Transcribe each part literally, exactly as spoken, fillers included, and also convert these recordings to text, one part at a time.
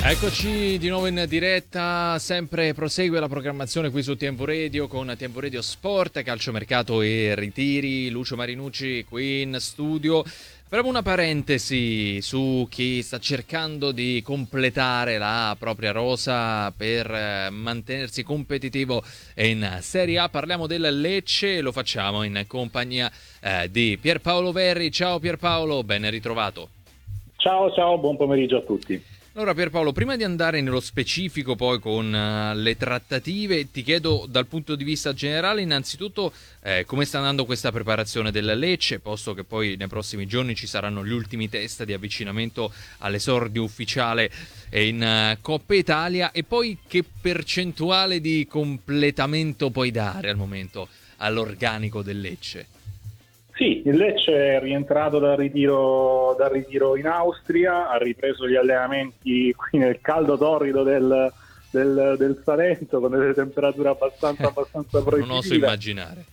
Eccoci di nuovo in diretta, sempre prosegue la programmazione qui su Tempo Radio con Tempo Radio Sport, calciomercato e ritiri. Lucio Marinucci qui in studio. Faremo una parentesi su chi sta cercando di completare la propria rosa per mantenersi competitivo in Serie A. Parliamo del Lecce e lo facciamo in compagnia eh, di Pierpaolo Verri. Ciao Pierpaolo, ben ritrovato. Ciao, ciao, buon pomeriggio a tutti. Allora Pierpaolo, prima di andare nello specifico poi con uh, le trattative, ti chiedo dal punto di vista generale innanzitutto eh, come sta andando questa preparazione del Lecce, posto che poi nei prossimi giorni ci saranno gli ultimi test di avvicinamento all'esordio ufficiale in uh, Coppa Italia, e poi che percentuale di completamento puoi dare al momento all'organico del Lecce? Sì, il Lecce è rientrato dal ritiro, dal ritiro in Austria, ha ripreso gli allenamenti qui nel caldo torrido del, del, del Salento con delle temperature abbastanza, abbastanza proibite. Non oso immaginare.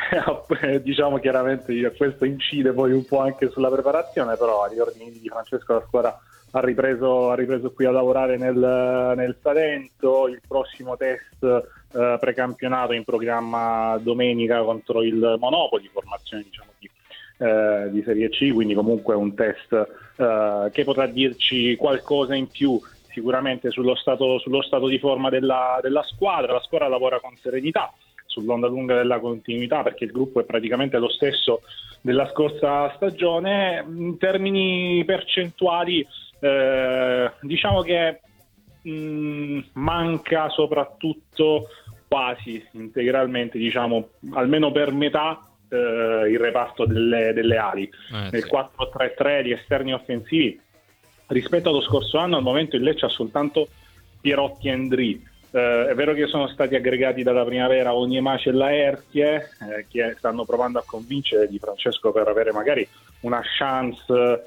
Diciamo chiaramente questo incide poi un po' anche sulla preparazione, però agli ordini di Francesco la squadra ha ripreso, ha ripreso qui a lavorare nel, nel Salento. Il prossimo test eh, precampionato in programma domenica contro il Monopoli, formazione diciamo di, eh, di Serie C, quindi comunque un test eh, che potrà dirci qualcosa in più sicuramente sullo stato, sullo stato di forma della, della squadra. La squadra lavora con serenità sull'onda lunga della continuità, perché il gruppo è praticamente lo stesso della scorsa stagione. In termini percentuali eh, diciamo che mh, manca soprattutto quasi integralmente, diciamo almeno per metà, eh, il reparto delle, delle ali. Eh, nel sì. quattro tre tre di esterni offensivi rispetto allo scorso anno al momento il Lecce ha soltanto Pierotti e Ndri. Uh, è vero che sono stati aggregati dalla primavera Onyemace e Laertie, eh, che stanno provando a convincere Di Francesco per avere magari una chance uh,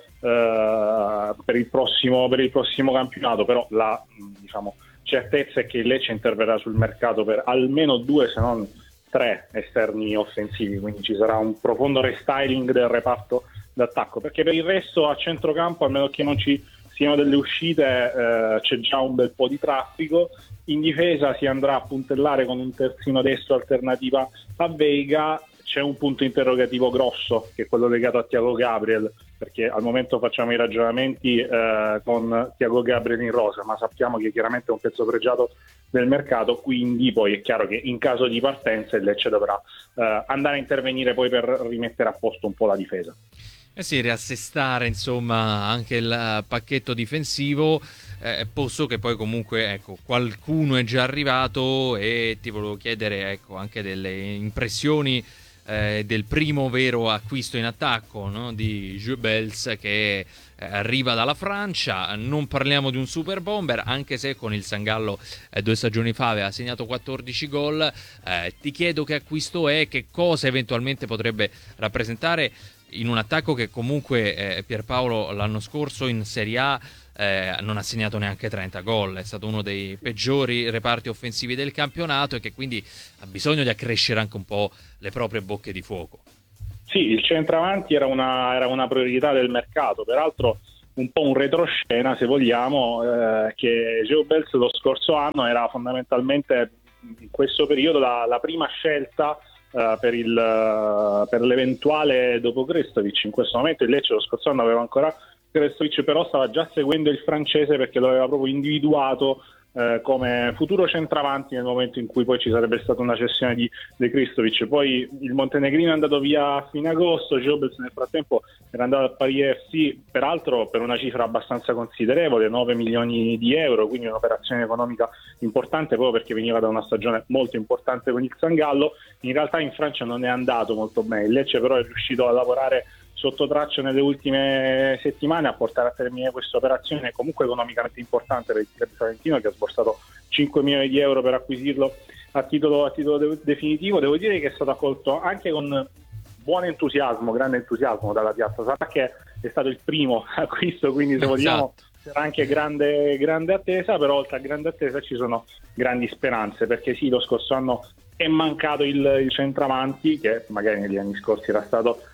per il prossimo per il prossimo campionato, però la diciamo certezza è che il Lecce interverrà sul mercato per almeno due se non tre esterni offensivi, quindi ci sarà un profondo restyling del reparto d'attacco, perché per il resto a centrocampo, almeno che non ci siano delle uscite, eh, c'è già un bel po' di traffico. In difesa si andrà a puntellare con un terzino destro alternativa a Veiga. C'è un punto interrogativo grosso, che è quello legato a Thiago Gabriel, perché al momento facciamo i ragionamenti eh, con Thiago Gabriel in rosa, ma sappiamo che chiaramente è un pezzo pregiato del mercato, quindi poi è chiaro che in caso di partenza il Lecce dovrà eh, andare a intervenire poi per rimettere a posto un po' la difesa. Eh sì, riassestare insomma anche il pacchetto difensivo, eh, posto che poi comunque ecco qualcuno è già arrivato, e ti volevo chiedere ecco anche delle impressioni eh, del primo vero acquisto in attacco, no? Di Joubels, che eh, arriva dalla Francia. Non parliamo di un super bomber, anche se con il San Gallo eh, due stagioni fa aveva segnato quattordici gol. Eh, ti chiedo che acquisto è, che cosa eventualmente potrebbe rappresentare in un attacco che comunque eh, Pierpaolo l'anno scorso in Serie A eh, non ha segnato neanche trenta gol, è stato uno dei peggiori reparti offensivi del campionato, e che quindi ha bisogno di accrescere anche un po' le proprie bocche di fuoco. Sì, il centravanti era una, era una priorità del mercato, peraltro un po' un retroscena se vogliamo, eh, che Joubels lo scorso anno era fondamentalmente in questo periodo la, la prima scelta Uh, per, il, uh, per l'eventuale dopo Krestovic. In questo momento il Lecce lo scorso anno aveva ancora Krestovic, però stava già seguendo il francese perché lo aveva proprio individuato uh, come futuro centravanti nel momento in cui poi ci sarebbe stata una cessione di De Krestovic. Poi il montenegrino è andato via a fine agosto, Joubels nel frattempo era andato al Paris F C, peraltro per una cifra abbastanza considerevole, nove milioni di euro, quindi un'operazione economica importante proprio perché veniva da una stagione molto importante con il San Gallo. In realtà in Francia non è andato molto bene, il Lecce però è riuscito a lavorare sotto traccia nelle ultime settimane a portare a termine questa operazione comunque economicamente importante per il club salentino, che ha sborsato cinque milioni di euro per acquisirlo a titolo, a titolo de- definitivo. Devo dire che è stato accolto anche con buon entusiasmo, grande entusiasmo dalla piazza, sarà che è stato il primo acquisto, quindi se vogliamo c'era anche grande, grande attesa, però oltre a grande attesa ci sono grandi speranze, perché sì, lo scorso anno è mancato il, il centravanti, che magari negli anni scorsi era stato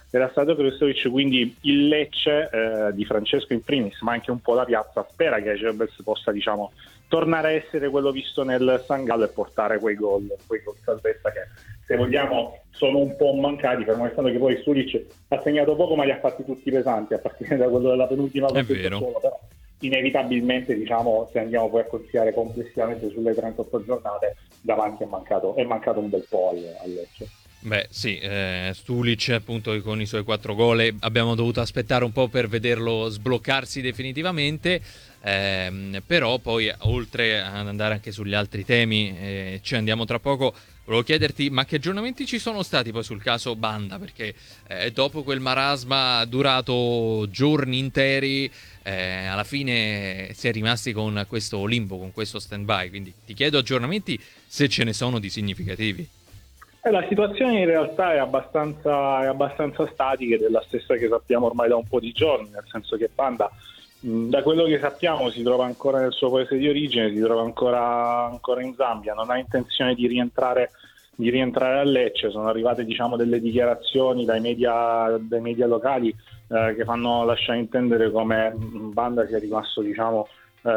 era stato Krstovic, quindi il Lecce eh, di Francesco in primis, ma anche un po' la piazza, spera che Cerbes possa, diciamo, tornare a essere quello visto nel San Gallo e portare quei gol, quei gol salvezza che, se vogliamo, sono un po' mancati, fermo restando che poi Stulic ha segnato poco ma li ha fatti tutti pesanti, a partire da quello della penultima partita solo, però inevitabilmente, diciamo, se andiamo poi a considerare complessivamente sulle trentotto giornate, davanti è mancato, è mancato un bel po' al, al Lecce. Beh sì, eh, Stulic appunto con i suoi quattro gol abbiamo dovuto aspettare un po' per vederlo sbloccarsi definitivamente, ehm, però poi oltre ad andare anche sugli altri temi, eh, ci andiamo tra poco. Volevo chiederti, ma che aggiornamenti ci sono stati poi sul caso Banda? Perché eh, dopo quel marasma durato giorni interi, eh, alla fine si è rimasti con questo limbo, con questo stand-by. Quindi ti chiedo aggiornamenti, se ce ne sono di significativi. Eh, la situazione in realtà è abbastanza, è abbastanza statica ed è la stessa che sappiamo ormai da un po' di giorni, nel senso che Banda, mh, da quello che sappiamo, si trova ancora nel suo paese di origine, si trova ancora, ancora in Zambia, non ha intenzione di rientrare, di rientrare a Lecce. Sono arrivate, diciamo, delle dichiarazioni dai media, dai media locali eh, che fanno lasciare intendere come Banda sia rimasto, diciamo, Eh,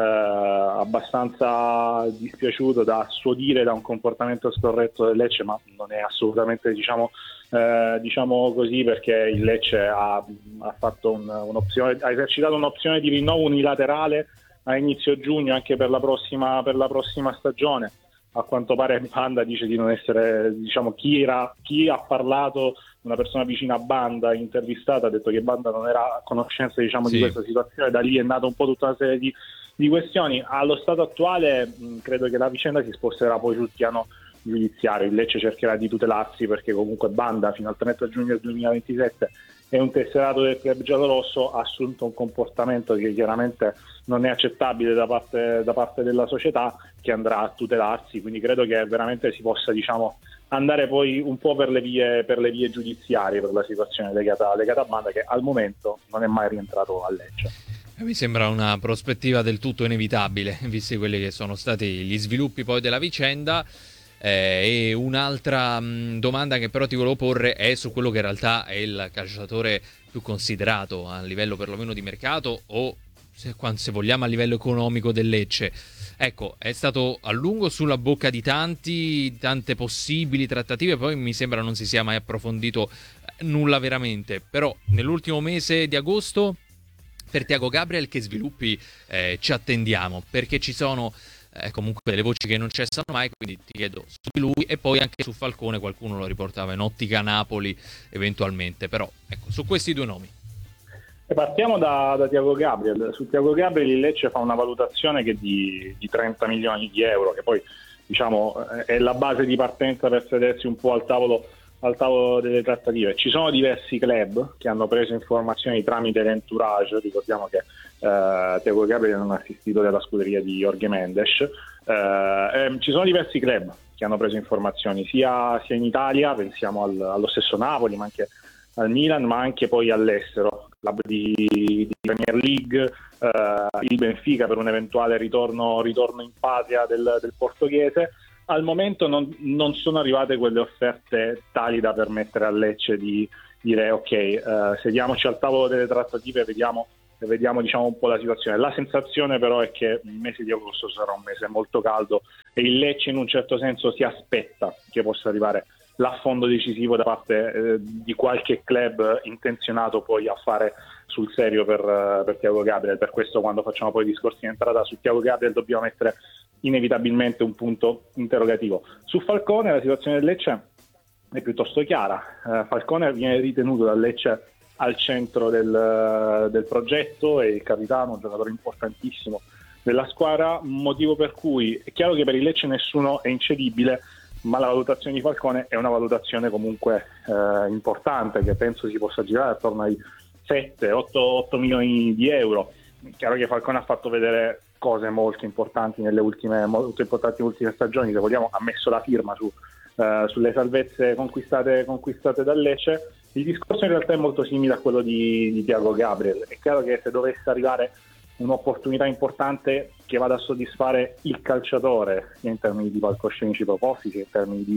abbastanza dispiaciuto da suo dire da un comportamento scorretto del Lecce, ma non è assolutamente, diciamo, eh, diciamo così, perché il Lecce ha, ha fatto un, un'opzione, ha esercitato un'opzione di rinnovo unilaterale a inizio giugno anche per la prossima, per la prossima stagione. A quanto pare Banda dice di non essere, diciamo, chi era, chi ha parlato, una persona vicina a Banda intervistata, ha detto che Banda non era a conoscenza, diciamo, sì, di questa situazione. Da lì è nata un po' tutta una serie di di questioni. Allo stato attuale mh, credo che la vicenda si sposterà poi sul piano giudiziario. Il Lecce cercherà di tutelarsi perché comunque Banda fino al trenta giugno del duemilaventisette è un tesserato del club giallorosso, ha assunto un comportamento che chiaramente non è accettabile da parte, da parte della società, che andrà a tutelarsi, quindi credo che veramente si possa, diciamo, andare poi un po' per le vie, per le vie giudiziarie per la situazione legata, legata a Banda, che al momento non è mai rientrato a Lecce. Mi sembra una prospettiva del tutto inevitabile, visti quelli che sono stati gli sviluppi poi della vicenda. Eh, e un'altra mh, domanda che però ti volevo porre è su quello che in realtà è il calciatore più considerato a livello perlomeno di mercato, o se, se vogliamo a livello economico del Lecce. Ecco, è stato a lungo sulla bocca di tanti, tante possibili trattative, poi mi sembra non si sia mai approfondito nulla veramente. Però nell'ultimo mese di agosto, per Thiago Gabriel, che sviluppi eh, ci attendiamo? Perché ci sono eh, comunque delle voci che non cessano mai, quindi ti chiedo su di lui, e poi anche su Falcone. Qualcuno lo riportava in ottica Napoli eventualmente, però ecco, su questi due nomi. E partiamo da, da Thiago Gabriel. Su Thiago Gabriel il Lecce fa una valutazione che di, di trenta milioni di euro, che poi, diciamo, è la base di partenza per sedersi un po' al tavolo al tavolo delle trattative. Ci sono diversi club che hanno preso informazioni tramite l'entourage. Ricordiamo che eh, Thiago Gabriel è un assistito della scuderia di Jorge Mendes. Eh, ehm, ci sono diversi club che hanno preso informazioni sia, sia in Italia, pensiamo al, allo stesso Napoli, ma anche al Milan, ma anche poi all'estero, club di, di Premier League, eh, il Benfica per un eventuale ritorno, ritorno in patria del, del portoghese. Al momento non, non sono arrivate quelle offerte tali da permettere a Lecce di dire ok, eh, sediamoci al tavolo delle trattative e vediamo, vediamo diciamo, un po' la situazione. La sensazione però è che il mese di agosto sarà un mese molto caldo e il Lecce in un certo senso si aspetta che possa arrivare l'affondo decisivo da parte eh, di qualche club intenzionato poi a fare sul serio per, uh, per Thiago Gabriel. Per questo quando facciamo poi i discorsi in entrata su Thiago Gabriel dobbiamo mettere inevitabilmente un punto interrogativo. Su Falcone la situazione del Lecce è piuttosto chiara. Uh, Falcone viene ritenuto dal Lecce al centro del, uh, del progetto, è il capitano, un giocatore importantissimo della squadra, motivo per cui è chiaro che per il Lecce nessuno è incedibile, ma la valutazione di Falcone è una valutazione comunque eh, importante, che penso si possa girare attorno ai sette otto milioni di euro. Chiaro che Falcone ha fatto vedere cose molto importanti nelle ultime, molto importanti nelle ultime stagioni, se vogliamo ha messo la firma su, eh, sulle salvezze conquistate, conquistate dal Lecce. Il discorso in realtà è molto simile a quello di, di Thiago Gabriel. È chiaro che se dovesse arrivare un'opportunità importante che vada a soddisfare il calciatore, sia in termini di palcoscenici proposti, sia in termini di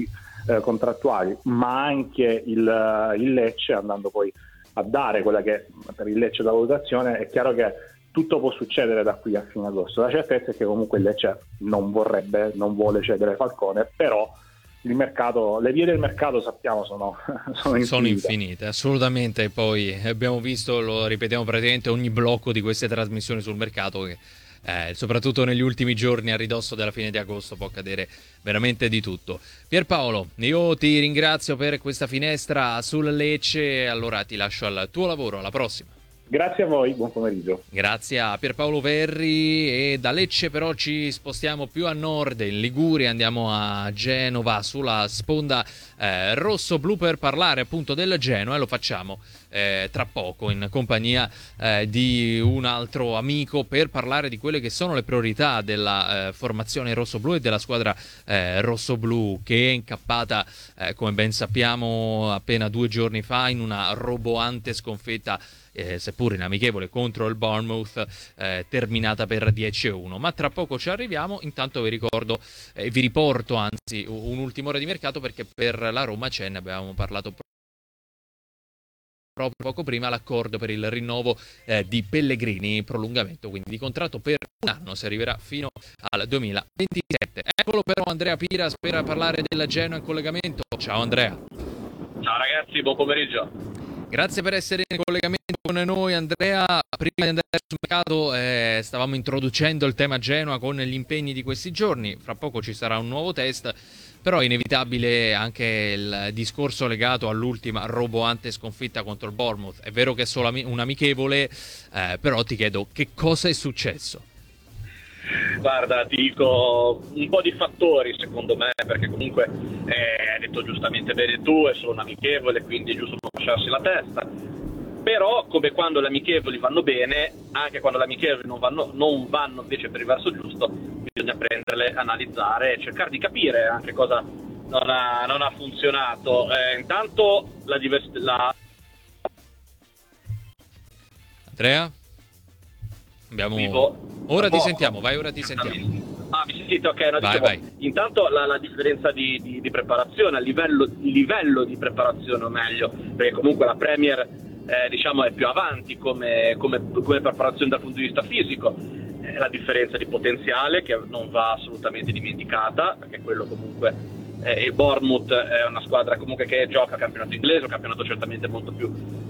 eh, contrattuali, ma anche il, il Lecce, andando poi a dare quella che per il Lecce da valutazione, è chiaro che tutto può succedere da qui a fine agosto. La certezza è che comunque il Lecce non vorrebbe, non vuole cedere Falcone, però il mercato, le vie del mercato sappiamo sono, sono infinite. Sono infinite, assolutamente. Poi abbiamo visto, lo ripetiamo praticamente ogni blocco di queste trasmissioni sul mercato, che eh, soprattutto negli ultimi giorni a ridosso della fine di agosto può accadere veramente di tutto. Pierpaolo, io ti ringrazio per questa finestra sul Lecce, allora ti lascio al tuo lavoro, alla prossima. Grazie a voi, buon pomeriggio. Grazie a Pierpaolo Verri. E da Lecce però ci spostiamo più a nord, in Liguria, andiamo a Genova sulla sponda eh, rosso-blu per parlare appunto del Genoa, e lo facciamo eh, tra poco in compagnia eh, di un altro amico per parlare di quelle che sono le priorità della eh, formazione rosso-blu e della squadra eh, rosso-blu, che è incappata eh, come ben sappiamo appena due giorni fa in una roboante sconfitta Eh, seppur in amichevole contro il Bournemouth, eh, terminata per dieci a uno. Ma tra poco ci arriviamo. Intanto vi ricordo, eh, vi riporto anzi un'ultima ora di mercato, perché per la Roma c'è, ne abbiamo parlato proprio poco prima, l'accordo per il rinnovo eh, di Pellegrini, prolungamento quindi di contratto per un anno, si arriverà fino al duemilaventisette. Eccolo però Andrea Piras per parlare del Genoa in collegamento. Ciao Andrea. Ciao ragazzi, buon pomeriggio. Grazie per essere in collegamento con noi Andrea. Prima di andare sul mercato eh, stavamo introducendo il tema Genoa con gli impegni di questi giorni, fra poco ci sarà un nuovo test, però è inevitabile anche il discorso legato all'ultima roboante sconfitta contro il Bournemouth. È vero che è solo un amichevole, eh, però ti chiedo che cosa è successo? Guarda, ti dico un po' di fattori secondo me, perché comunque eh, hai detto giustamente bene tu, è solo un amichevole, quindi è giusto non lasciarsi la testa, però come quando le amichevoli vanno bene, anche quando le amichevoli non vanno, non vanno invece per il verso giusto, bisogna prenderle, analizzare e cercare di capire anche cosa non ha, non ha funzionato. Eh, intanto la diversità... Andrea? Abbiamo... Vivo. Ora ti sentiamo, vai, ora ti sentiamo. Ah, mi sentite? Ok, no, vai, dicevo, vai. Intanto la, la differenza di, di, di preparazione, a livello, il livello di preparazione o meglio, perché comunque la Premier eh, diciamo è più avanti come, come, come preparazione dal punto di vista fisico, eh, la differenza di potenziale che non va assolutamente dimenticata, perché quello comunque... Eh, il Bournemouth è una squadra comunque che gioca campionato inglese, un campionato certamente molto più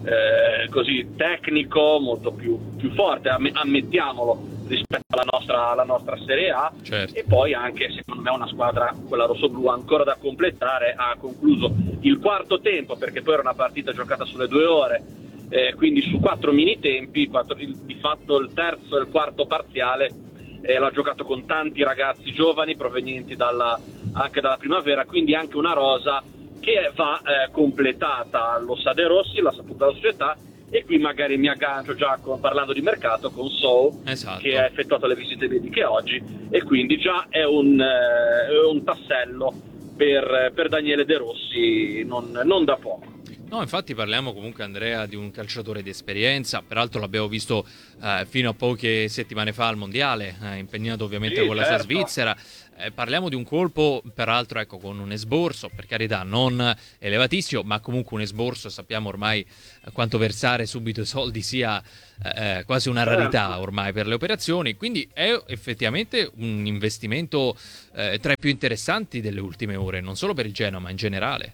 eh, così tecnico, molto più, più forte, am- ammettiamolo, rispetto alla nostra, alla nostra Serie A. Certo. E poi anche secondo me una squadra, quella rossoblù, ancora da completare. Ha concluso il quarto tempo, perché poi era una partita giocata sulle due ore, eh, quindi su quattro mini tempi, quattro, il, di fatto il terzo e il quarto parziale eh, l'ha giocato con tanti ragazzi giovani provenienti dalla, anche dalla primavera, quindi anche una rosa che va eh, completata. Lo sa De Rossi, l'ha saputa la società, e qui magari mi aggancio già con, parlando di mercato, con Sou, esatto, che ha effettuato le visite mediche oggi, e quindi già è un, eh, un tassello per, per Daniele De Rossi non, non da poco. No, infatti parliamo comunque, Andrea, di un calciatore di esperienza, peraltro l'abbiamo visto eh, fino a poche settimane fa al Mondiale, eh, impegnato ovviamente Sì, con certo. la sua Svizzera. Eh, parliamo di un colpo, peraltro, ecco, con un esborso, per carità, non elevatissimo, ma comunque un esborso, sappiamo ormai eh, quanto versare subito i soldi sia eh, quasi una rarità ormai per le operazioni, quindi è effettivamente un investimento eh, tra i più interessanti delle ultime ore, non solo per il Genoa, ma in generale.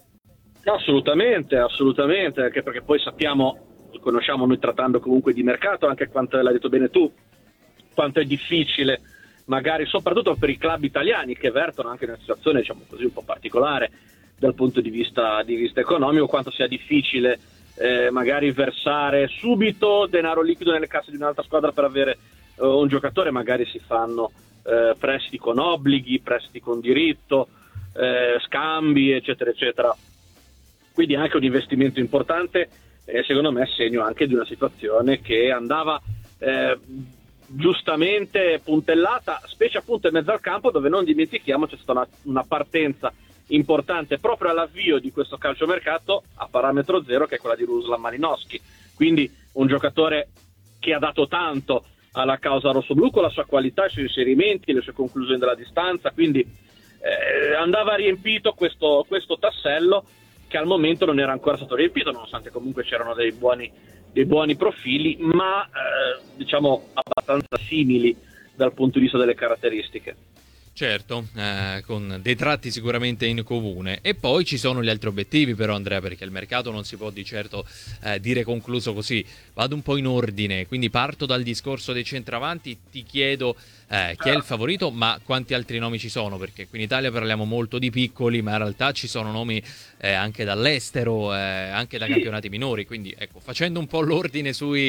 Assolutamente, assolutamente, anche perché poi sappiamo, conosciamo noi trattando comunque di mercato, anche quanto l'hai detto bene tu, quanto è difficile, magari soprattutto per i club italiani che vertono anche in una situazione, diciamo così, un po' particolare dal punto di vista, di vista economico, quanto sia difficile eh, magari versare subito denaro liquido nelle casse di un'altra squadra per avere eh, un giocatore. Magari si fanno eh, prestiti con obblighi, prestiti con diritto, eh, scambi, eccetera, eccetera. Quindi anche un investimento importante, eh, secondo me segno anche di una situazione che andava eh, giustamente puntellata, specie appunto in mezzo al campo, dove non dimentichiamo c'è stata una, una partenza importante proprio all'avvio di questo calciomercato a parametro zero, che è quella di Ruslan Malinowski. Quindi un giocatore che ha dato tanto alla causa rossoblù con la sua qualità, i suoi inserimenti, le sue conclusioni della distanza, quindi eh, andava riempito questo, questo tassello che al momento non era ancora stato riempito, nonostante comunque c'erano dei buoni, dei buoni profili, ma eh, diciamo abbastanza simili dal punto di vista delle caratteristiche. Certo, eh, con dei tratti sicuramente in comune. E poi ci sono gli altri obiettivi però, Andrea, perché il mercato non si può di certo eh, dire concluso così. Vado un po' in ordine, quindi parto dal discorso dei centravanti, ti chiedo eh, chi è il favorito, ma quanti altri nomi ci sono, perché qui in Italia parliamo molto di piccoli, ma in realtà ci sono nomi eh, anche dall'estero, eh, anche da campionati minori, quindi ecco, facendo un po' l'ordine sui,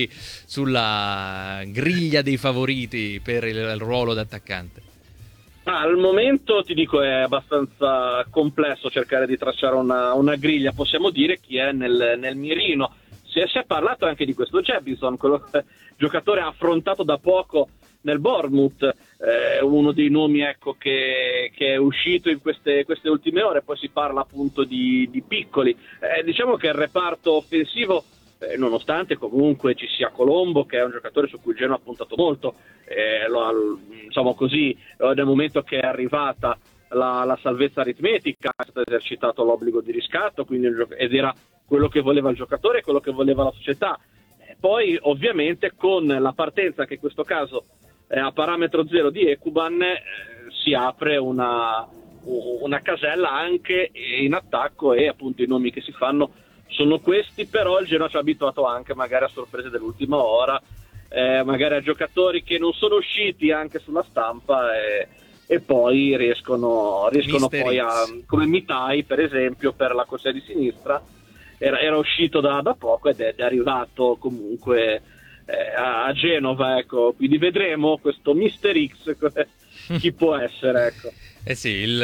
sulla griglia dei favoriti per il, il ruolo d'attaccante. Ah, al momento ti dico è abbastanza complesso cercare di tracciare una, una griglia, possiamo dire chi è nel, nel mirino. Si è, si è parlato anche di questo Jebison, quello giocatore affrontato da poco nel Bournemouth, eh, uno dei nomi ecco, che, che è uscito in queste, queste ultime ore. Poi si parla appunto di, di piccoli, eh, diciamo che il reparto offensivo, Eh, nonostante comunque ci sia Colombo, che è un giocatore su cui il Genoa ha puntato molto, eh, lo, diciamo così, nel momento che è arrivata la, la salvezza aritmetica è stato esercitato l'obbligo di riscatto, quindi, ed era quello che voleva il giocatore e quello che voleva la società. Eh, poi ovviamente con la partenza, che in questo caso è a parametro zero di Ekuban, eh, si apre una, una casella anche in attacco, e appunto i nomi che si fanno sono questi. Però il Genoa ci ha abituato anche magari a sorprese dell'ultima ora, eh, magari a giocatori che non sono usciti anche sulla stampa e, e poi riescono, riescono poi a, come Mitai per esempio per la corsia di sinistra, era, era uscito da, da poco ed è, è arrivato comunque eh, a, a Genova, ecco, quindi vedremo questo mister X chi può essere, ecco. Eh sì, il,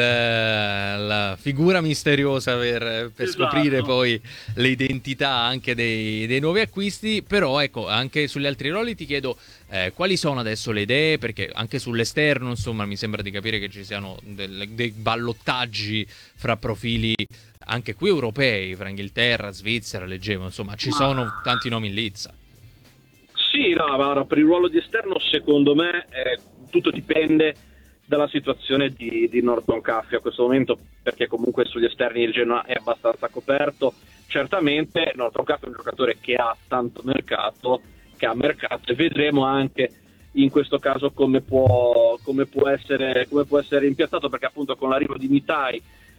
la figura misteriosa per, per Esatto. scoprire poi le identità anche dei, dei nuovi acquisti. Però ecco, anche sugli altri ruoli ti chiedo eh, quali sono adesso le idee, perché anche sull'esterno insomma mi sembra di capire che ci siano delle, dei ballottaggi fra profili anche qui europei, fra Inghilterra, Svizzera, leggevo, insomma ci sono tanti nomi in lizza. Sì, no, guarda, per il ruolo di esterno secondo me eh, tutto dipende dalla situazione di, di Norton Caffey a questo momento, perché comunque sugli esterni il Genoa è abbastanza coperto. Certamente Norton Caffey è un giocatore che ha tanto mercato, che ha mercato, e vedremo anche in questo caso come può, come può essere come può essere rimpiazzato, perché appunto con l'arrivo di Mitai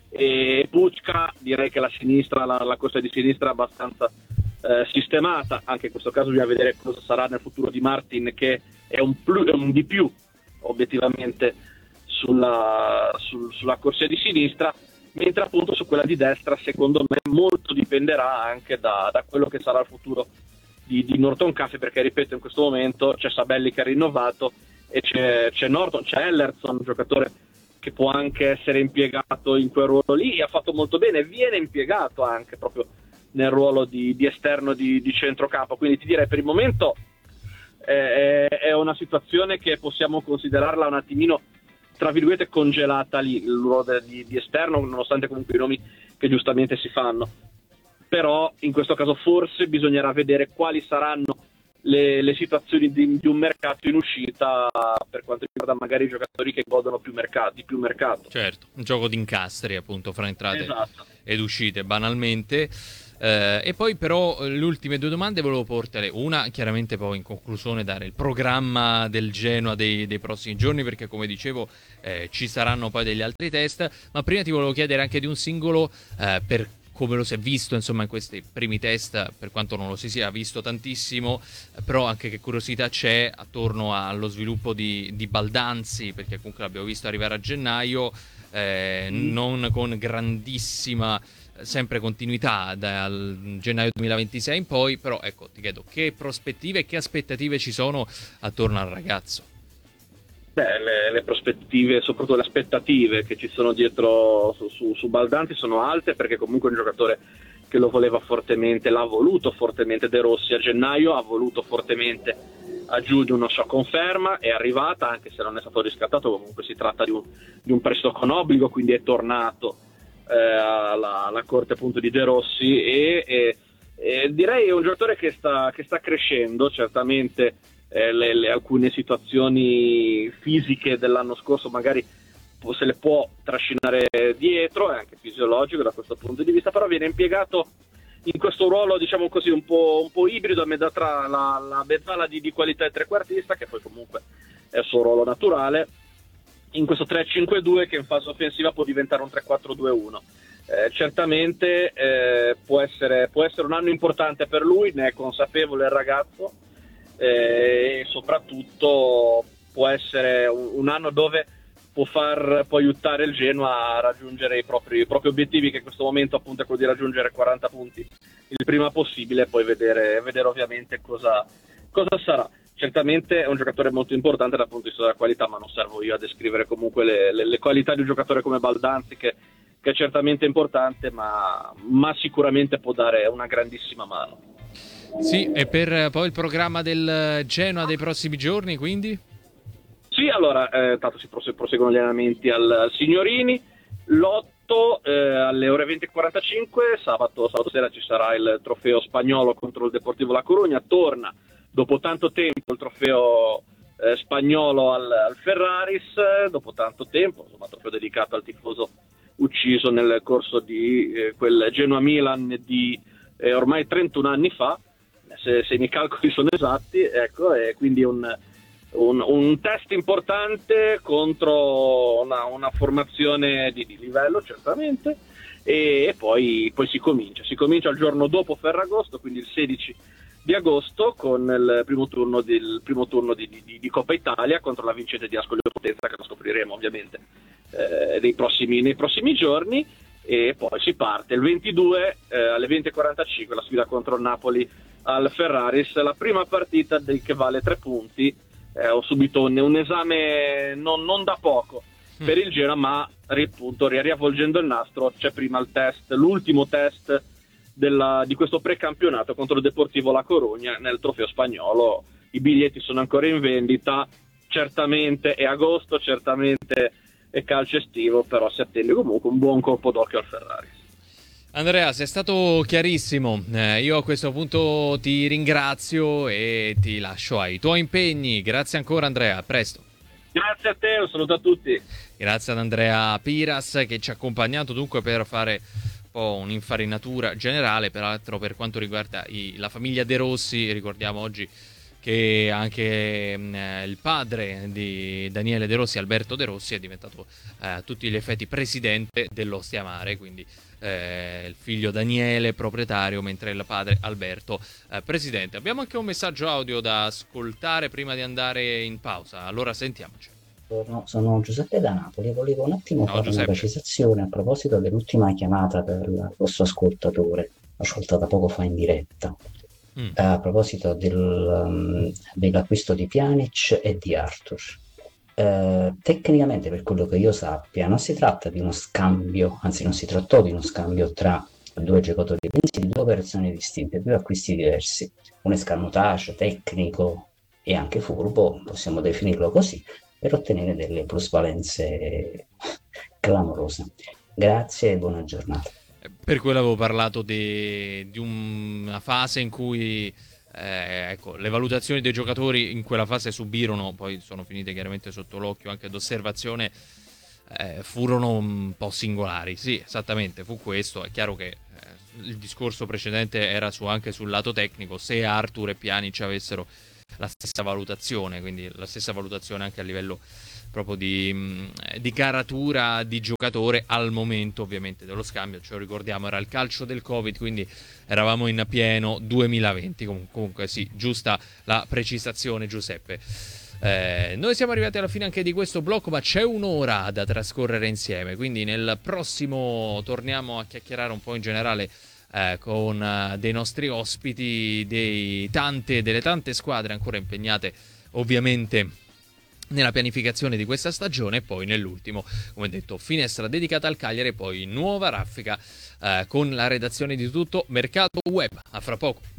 e Pucca direi che la sinistra, la, la corsa di sinistra è abbastanza eh, sistemata. Anche in questo caso bisogna vedere cosa sarà nel futuro di Martin, che è un, plus, è un di più obiettivamente sulla, sul, sulla corsia di sinistra, mentre appunto su quella di destra secondo me molto dipenderà anche da, da quello che sarà il futuro di, di Norton Caffey, perché ripeto in questo momento c'è Sabelli che ha rinnovato e c'è, c'è Norton, c'è Ellerson, un giocatore che può anche essere impiegato in quel ruolo lì, e ha fatto molto bene, viene impiegato anche proprio nel ruolo di, di esterno di, di centrocampo, quindi ti direi per il momento è, è una situazione che possiamo considerarla un attimino tra virgolette congelata lì, il ruolo di, di esterno, nonostante comunque i nomi che giustamente si fanno. Però in questo caso forse bisognerà vedere quali saranno le, le situazioni di, di un mercato in uscita per quanto riguarda magari i giocatori che godono più mercato, di più mercato. Certo, un gioco di incastri appunto fra entrate Esatto. ed uscite banalmente. Eh, e poi però le ultime due domande volevo portare, una chiaramente poi in conclusione dare il programma del Genoa dei, dei prossimi giorni, perché come dicevo eh, ci saranno poi degli altri test, ma prima ti volevo chiedere anche di un singolo eh, per come lo si è visto insomma in questi primi test, per quanto non lo si sia visto tantissimo, però anche che curiosità c'è attorno allo sviluppo di, di Baldanzi, perché comunque l'abbiamo visto arrivare a gennaio eh, mm. non con grandissima sempre continuità dal gennaio duemilaventisei in poi, però ecco ti chiedo che prospettive e che aspettative ci sono attorno al ragazzo. Beh, le, le prospettive, soprattutto le aspettative che ci sono dietro su, su, su Baldanzi sono alte, perché comunque è un giocatore che lo voleva fortemente, l'ha voluto fortemente De Rossi a gennaio, ha voluto fortemente a giugno una sua conferma, è arrivata anche se non è stato riscattato, comunque si tratta di un, di un prestito con obbligo, quindi è tornato eh, alla, alla corte appunto di De Rossi e, e, e direi è un giocatore che sta, che sta crescendo. Certamente eh, le, le, alcune situazioni fisiche dell'anno scorso magari se le può trascinare dietro, è anche fisiologico da questo punto di vista, però viene impiegato in questo ruolo, diciamo così, un po', un po' ibrido a metà tra la, la mezzala di, di qualità e trequartista, che poi comunque è il suo ruolo naturale, in questo tre cinque due che in fase offensiva può diventare un tre quattro due uno. Eh, certamente eh, può essere, può essere un anno importante per lui, ne è consapevole il ragazzo, eh, e soprattutto può essere un, un anno dove può far può aiutare il Genoa a raggiungere i propri, i propri obiettivi, che in questo momento appunto è quello di raggiungere quaranta punti il prima possibile, e poi vedere, vedere ovviamente cosa, cosa sarà. Certamente è un giocatore molto importante dal punto di vista della qualità, ma non servo io a descrivere comunque le, le, le qualità di un giocatore come Baldanzi, che, che è certamente importante, ma, ma sicuramente può dare una grandissima mano. Sì, e per poi il programma del Genoa dei prossimi giorni, quindi? Sì, allora, eh, tanto si prose- proseguono gli allenamenti al, al Signorini, l'otto eh, alle ore venti e quarantacinque, sabato, sabato sera ci sarà il trofeo spagnolo contro il Deportivo La Coruña, torna dopo tanto tempo il trofeo eh, spagnolo al, al Ferraris, eh, dopo tanto tempo, insomma, trofeo dedicato al tifoso ucciso nel corso di eh, quel Genoa-Milan di eh, ormai trentuno anni fa, se, se i miei calcoli sono esatti, ecco, e quindi un... Un, un test importante contro una, una formazione di, di livello, certamente, e, e poi, poi si comincia. Si comincia il giorno dopo Ferragosto, quindi il sedici di agosto, con il primo turno, del, primo turno di, di, di Coppa Italia contro la vincente di Ascoli Potenza, che lo scopriremo ovviamente eh, nei, prossimi, nei prossimi giorni, e poi si parte il ventidue eh, alle venti e quarantacinque, la sfida contro il Napoli al Ferraris, la prima partita del, che vale tre punti. Eh, ho subito un, un esame non, non da poco per il Genoa, ma appunto riavvolgendo il nastro c'è prima il test, l'ultimo test della, di questo precampionato contro il Deportivo La Coruña nel trofeo spagnolo. I biglietti sono ancora in vendita, certamente è agosto, certamente è calcio estivo, però si attende comunque un buon colpo d'occhio al Ferrari. Andrea, sei stato chiarissimo, eh, io a questo punto ti ringrazio e ti lascio ai tuoi impegni. Grazie ancora Andrea, a presto. Grazie a te, un saluto a tutti. Grazie ad Andrea Piras che ci ha accompagnato dunque per fare un po' un'infarinatura generale, peraltro per quanto riguarda i, la famiglia De Rossi. Ricordiamo oggi che anche eh, il padre di Daniele De Rossi, Alberto De Rossi, è diventato eh, a tutti gli effetti presidente dell'Ostia Mare, quindi eh, il figlio Daniele proprietario, mentre il padre Alberto eh, presidente. Abbiamo anche un messaggio audio da ascoltare prima di andare in pausa, allora sentiamoci. Buongiorno, sono Giuseppe da Napoli e volevo un attimo Ciao, fare Giuseppe. una precisazione a proposito dell'ultima chiamata del vostro ascoltatore, l'ho ascoltata poco fa in diretta. Mm. A proposito del, um, dell'acquisto di Pjanic e di Arthur. Eh, tecnicamente, per quello che io sappia, non si tratta di uno scambio, anzi non si trattò di uno scambio tra due giocatori, bensì di due operazioni distinte, due acquisti diversi, un escamotage tecnico e anche furbo, possiamo definirlo così, per ottenere delle plusvalenze clamorose. Grazie e buona giornata. Per quello avevo parlato di, di una fase in cui eh, ecco, le valutazioni dei giocatori in quella fase subirono, poi sono finite chiaramente sotto l'occhio anche d'osservazione, eh, furono un po' singolari. Sì, esattamente, fu questo. È chiaro che eh, il discorso precedente era su, anche sul lato tecnico, se Arthur e Pjanic avessero la stessa valutazione, quindi la stessa valutazione anche a livello proprio di, di caratura di giocatore al momento ovviamente dello scambio. Ce lo ricordiamo, era il calcio del Covid, quindi eravamo in pieno duemilaventi. Comun- comunque sì, giusta la precisazione, Giuseppe. Eh, noi siamo arrivati alla fine anche di questo blocco, ma c'è un'ora da trascorrere insieme, quindi nel prossimo torniamo a chiacchierare un po' in generale eh, con uh, dei nostri ospiti, dei tante, delle tante squadre ancora impegnate ovviamente nella pianificazione di questa stagione, e poi nell'ultimo, come detto, finestra dedicata al Cagliari, e poi nuova raffica eh, con la redazione di Tutto Mercato Web. A fra poco.